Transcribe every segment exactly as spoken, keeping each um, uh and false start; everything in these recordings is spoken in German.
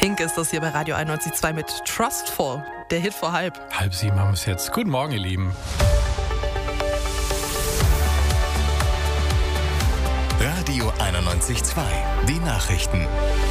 Pink ist das hier bei Radio einundneunzig Komma zwei mit Trustful, der Hit vor halb. Halb sieben haben wir es jetzt. Guten Morgen, ihr Lieben. Radio einundneunzig Komma zwei, die Nachrichten.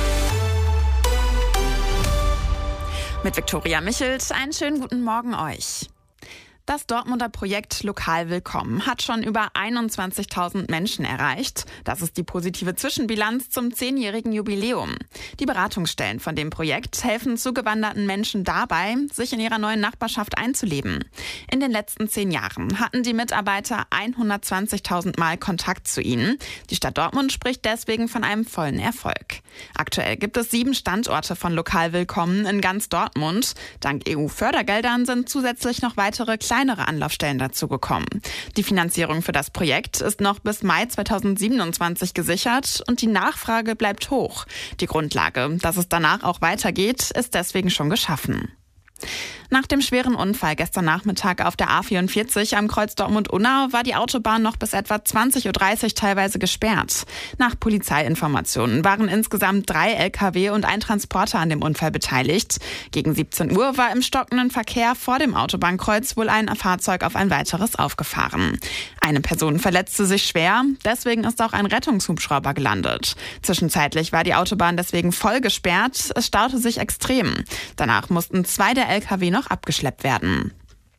Mit Viktoria Michelt, einen schönen guten Morgen euch. Das Dortmunder Projekt Lokal Willkommen hat schon über einundzwanzigtausend Menschen erreicht. Das ist die positive Zwischenbilanz zum zehnjährigen Jubiläum. Die Beratungsstellen von dem Projekt helfen zugewanderten Menschen dabei, sich in ihrer neuen Nachbarschaft einzuleben. In den letzten zehn Jahren hatten die Mitarbeiter hundertzwanzigtausend Mal Kontakt zu ihnen. Die Stadt Dortmund spricht deswegen von einem vollen Erfolg. Aktuell gibt es sieben Standorte von Lokal Willkommen in ganz Dortmund. Dank E U-Fördergeldern sind zusätzlich noch weitere kleinere Anlaufstellen dazugekommen. Die Finanzierung für das Projekt ist noch bis Mai zweitausendsiebenundzwanzig gesichert und die Nachfrage bleibt hoch. Die Grundlage, dass es danach auch weitergeht, ist deswegen schon geschaffen. Nach dem schweren Unfall gestern Nachmittag auf der A vierundvierzig am Kreuz Dortmund-Unna war die Autobahn noch bis etwa zwanzig Uhr dreißig teilweise gesperrt. Nach Polizeiinformationen waren insgesamt drei L K W und ein Transporter an dem Unfall beteiligt. Gegen siebzehn Uhr war im stockenden Verkehr vor dem Autobahnkreuz wohl ein Fahrzeug auf ein weiteres aufgefahren. Eine Person verletzte sich schwer, deswegen ist auch ein Rettungshubschrauber gelandet. Zwischenzeitlich war die Autobahn deswegen voll gesperrt, es staute sich extrem. Danach mussten zwei der L K W noch abgeschleppt werden.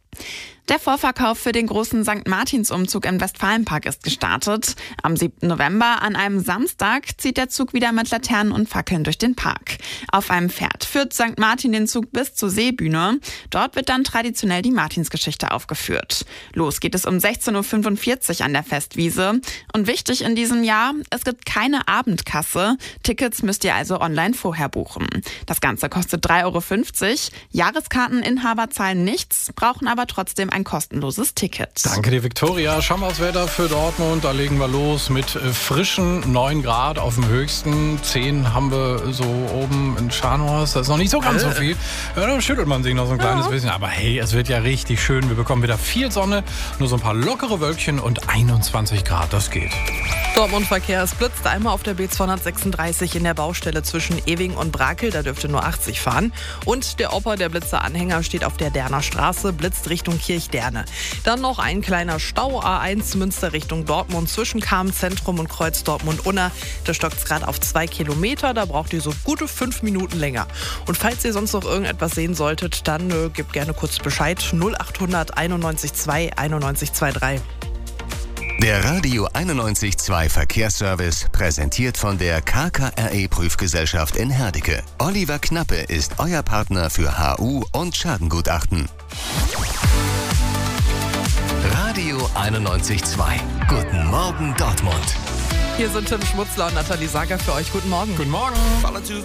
Der Vorverkauf für den großen Sankt Martins-Umzug im Westfalenpark ist gestartet. Am siebten November, an einem Samstag, zieht der Zug wieder mit Laternen und Fackeln durch den Park. Auf einem Pferd führt Sankt Martin den Zug bis zur Seebühne. Dort wird dann traditionell die Martinsgeschichte aufgeführt. Los geht es um sechzehn Uhr fünfundvierzig an der Festwiese. Und wichtig in diesem Jahr, es gibt keine Abendkasse. Tickets müsst ihr also online vorher buchen. Das Ganze kostet drei Euro fünfzig. Jahreskarteninhaber zahlen nichts, brauchen aber trotzdem ein kostenloses Ticket. Danke dir, Viktoria. Schauen wir aufs Wetter für Dortmund. Da legen wir los mit frischen neun Grad auf dem höchsten. zehn haben wir so oben in Scharnhorst. Das ist noch nicht so ganz so viel. Ja, da schüttelt man sich noch so ein kleines ja. bisschen. Aber hey, es wird ja richtig schön. Wir bekommen wieder viel Sonne, nur so ein paar lockere Wölkchen und einundzwanzig Grad. Das geht. Dortmund-Verkehr, es blitzt einmal auf der B zweihundertsechsunddreißig in der Baustelle zwischen Ewing und Brakel. Da dürfte nur achtzig fahren. Und der Opa, der Blitzer-Anhänger, steht auf der Derner Straße, blitzt Richtung Kirchderne. Dann noch ein kleiner Stau, A eins Münster Richtung Dortmund zwischen Kamen-Zentrum und Kreuz Dortmund-Unna. Da stockt es gerade auf zwei Kilometer, da braucht ihr so gute fünf Minuten länger. Und falls ihr sonst noch irgendetwas sehen solltet, dann äh, gebt gerne kurz Bescheid. null achthundert einundneunzig zwei einundneunzig drei. Der Radio einundneunzig Komma zwei Verkehrsservice, präsentiert von der K K R E-Prüfgesellschaft in Herdecke. Oliver Knappe ist euer Partner für H U und Schadengutachten. Radio einundneunzig Komma zwei. Guten Morgen Dortmund. Hier sind Tim Schmutzler und Nathalie Sager für euch. Guten Morgen. Guten Morgen.